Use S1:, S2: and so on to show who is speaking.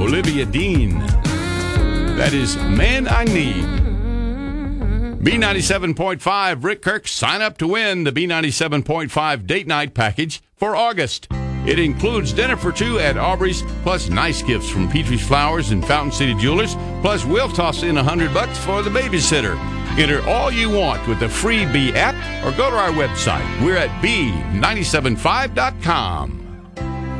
S1: Olivia Dean. That is Man I Need. B97.5, Rick Kirk, sign up to win the B97.5 date night package for August. It includes dinner for two at Aubrey's, plus nice gifts from Petrie's Flowers and Fountain City Jewelers, plus we'll toss in $100 for the babysitter. Enter all you want with the free B app or go to our website. We're at B975.com.